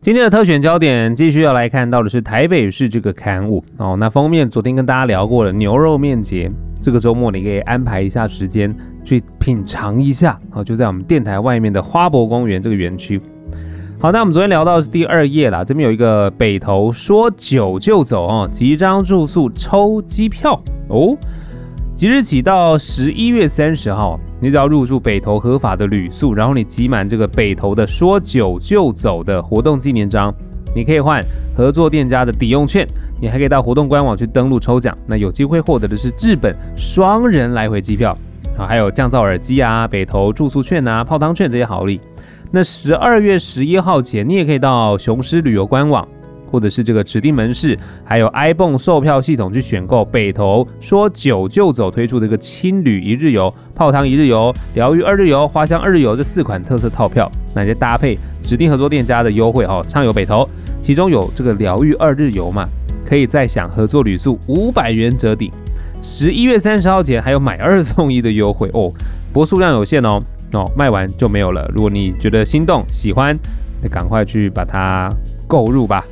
今天的特选焦点继续要来看到的是台北市这个刊物哦。那封面昨天跟大家聊过了牛肉面节，这个周末你可以安排一下时间去品尝一下哦，就在我们电台外面的花博公园这个园区。好，那我们昨天聊到的是第2页啦，这边有一个北投说走就走哦，即张住宿抽机票哦。即日起到11月30号，你只要入住北投合法的旅宿，然后你集满这个北投的说走就走的活动纪念章，你可以换合作店家的抵用券，你还可以到活动官网去登录抽奖，那有机会获得的是日本双人来回机票，还有降噪耳机啊、北投住宿券啊、泡汤券这些好礼。那12月11号前，你也可以到雄狮旅游官网，或者是这个指定门市，还有 iPhone 售票系统去选购北投说走就走推出的一个轻旅1日游、泡汤1日游、疗愈2日游、花香2日游这4款特色套票，那再搭配指定合作店家的优惠哦，畅游北投，其中有这个疗愈2日游嘛，可以再享合作旅宿500元折抵。11月30号前还有买2送1的优惠哦，不过数量有限哦，卖完就没有了。如果你觉得心动喜欢，那赶快去把它购入吧。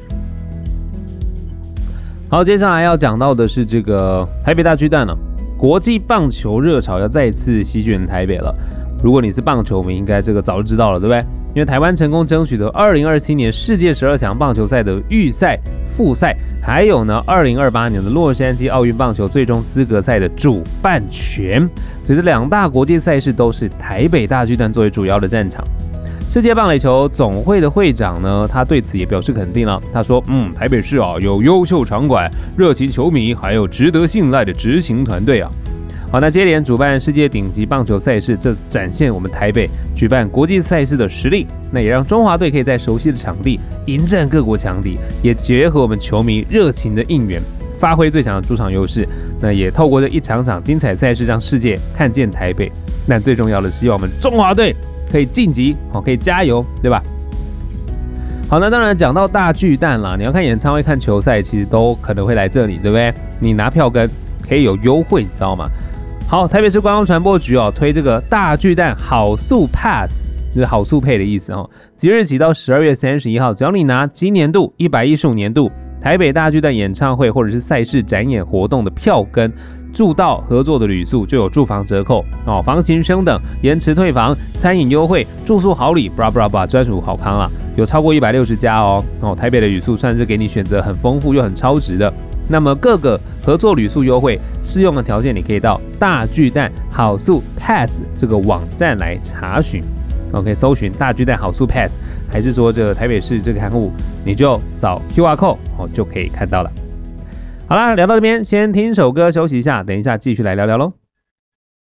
好，接下来要讲到的是这个台北大巨蛋了，国际棒球热潮要再次席卷台北了。如果你是棒球迷，应该这个早就知道了，对不对？因为台湾成功争取的2027年世界12强棒球赛的预赛、复赛，还有呢2028年的洛杉矶奥运棒球最终资格赛的主办权，所以这2大国际赛事都是台北大巨蛋作为主要的战场。世界棒垒球总会的会长呢，他对此也表示肯定了。他说：“台北市啊，有优秀场馆、热情球迷，还有值得信赖的执行团队啊。”好，那接连主办世界顶级棒球赛事，这展现我们台北举办国际赛事的实力。那也让中华队可以在熟悉的场地迎战各国强敌，也结合我们球迷热情的应援，发挥最强的主场优势。那也透过这一场场精彩赛事，让世界看见台北。那最重要的是，希望我们中华队可以晋级，可以加油，对吧？好，那当然讲到大巨蛋啦，你要看演唱会、看球赛，其实都可能会来这里，对不对？你拿票根可以有优惠，你知道吗？好，台北市观光传播局推这个大巨蛋好速 Pass， 就是好速配的意思哦。即日起到12月31号，只要你拿今年度115年度台北大巨蛋演唱会或者是赛事展演活动的票根，住到合作的旅宿就有住房折扣哦，房型升等、延迟退房、餐饮优惠、住宿好礼，专属好康啦，有超过160家哦。台北的旅宿算是给你选择很丰富又很超值的。那么各个合作旅宿优惠适用的条件，你可以到大巨蛋好速 Pass 这个网站来查询。OK， 搜寻大巨蛋好速 Pass， 还是说这个台北市这个刊物，你就扫 QR code 就可以看到了。好啦，聊到这边，先听首歌休息一下，等一下继续来聊聊咯。